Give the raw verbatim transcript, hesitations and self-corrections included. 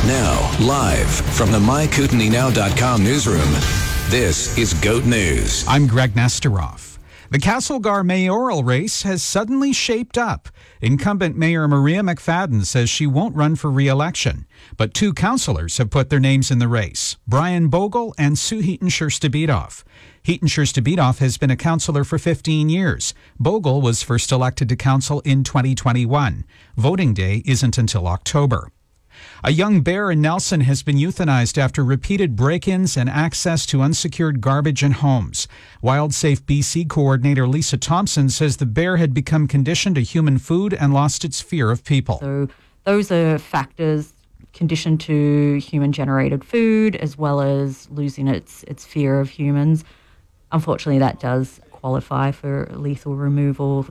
Now, live from the my kootenai now dot com newsroom, this is Goat News. I'm Greg Nesteroff. The Castlegar mayoral race has suddenly shaped up. Incumbent Mayor Maria McFadden says she won't run for re-election, but two councillors have put their names in the race, Brian Bogle and Sue Heaton-Scherster-Bedoff. Heaton-Scherster-Bedoff has been a councillor for fifteen years. Bogle was first elected to council in twenty twenty-one. Voting day isn't until October. A young bear in Nelson has been euthanized after repeated break-ins and access to unsecured garbage in homes. WildSafe B C coordinator Lisa Thompson says the bear had become conditioned to human food and lost its fear of people. So those are factors conditioned to human-generated food as well as losing its, its fear of humans. Unfortunately, that does qualify for lethal removal.